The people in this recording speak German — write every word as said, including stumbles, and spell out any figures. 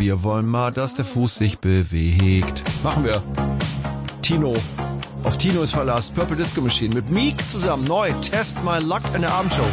wir wollen mal, dass der Fuß sich bewegt. Machen wir. Tino. Auf Tino ist Verlass. Purple Disco Machine mit Meek zusammen. Neu. Test My Luck in der Abendshow.